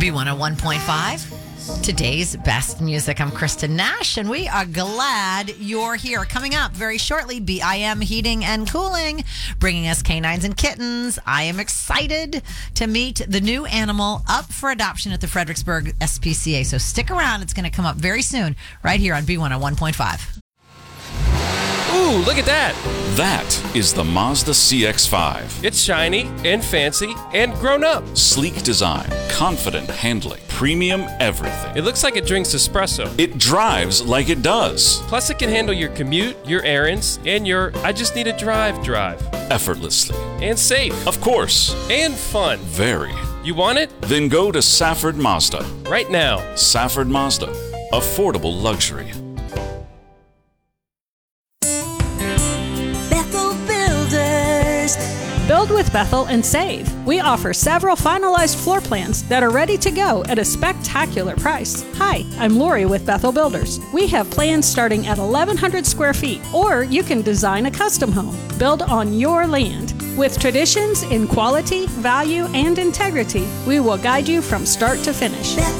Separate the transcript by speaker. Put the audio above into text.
Speaker 1: B101.5. Today's best music. I'm Kristen Nash, and we are glad you're here. Coming up very shortly, BIM Heating and Cooling, bringing us canines and kittens. I am excited to meet the new animal up for adoption at the Fredericksburg SPCA. So stick around. It's going to come up very soon right here on B101.5.
Speaker 2: Ooh, look at that.
Speaker 3: That is the Mazda CX-5.
Speaker 2: It's shiny and fancy and grown up.
Speaker 3: Sleek design, confident handling, premium everything.
Speaker 2: It looks like it drinks espresso.
Speaker 3: It drives like it does.
Speaker 2: Plus, it can handle your commute, your errands, and your I just need a drive.
Speaker 3: Effortlessly.
Speaker 2: And safe.
Speaker 3: Of course.
Speaker 2: And fun.
Speaker 3: Very.
Speaker 2: You want it?
Speaker 3: Then go to Safford Mazda.
Speaker 2: Right now.
Speaker 3: Safford Mazda. Affordable luxury.
Speaker 4: Build with Bethel and save. We offer several finalized floor plans that are ready to go at a spectacular price. Hi, I'm Lori with Bethel Builders. We have plans starting at 1,100 square feet, or you can design a custom home. Build on your land. With traditions in quality, value, and integrity, we will guide you from start to finish.